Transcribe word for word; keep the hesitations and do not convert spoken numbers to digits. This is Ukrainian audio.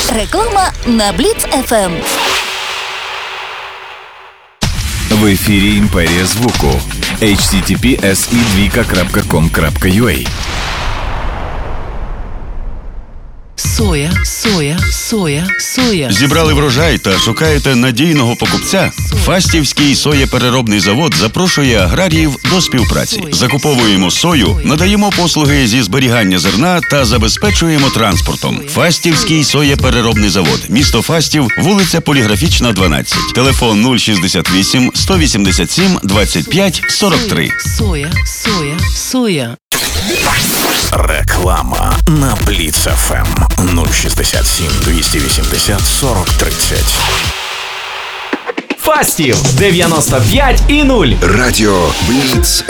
Реклама на Бліц еф ем. В ефірі Імперія звуку. ейч ті ті пі ес і двійка крапка ком крапка ю а. Соя, соя, соя, соя. Зібрали врожай та шукаєте надійного покупця? Фастівський соєпереробний завод запрошує аграріїв до співпраці. Закуповуємо сою, надаємо послуги зі зберігання зерна та забезпечуємо транспортом. Фастівський соєпереробний завод. Місто Фастів, вулиця Поліграфічна, дванадцять. Телефон нуль шістдесят вісім сто вісімдесят сім двадцять п'ять сорок три. Соя, соя, соя. Реклама на Бліц еф ем. нуль шістдесят сім двісті вісімдесят сорок тридцять. Фастів дев'яносто п'ять і нуль. Радіо Бліц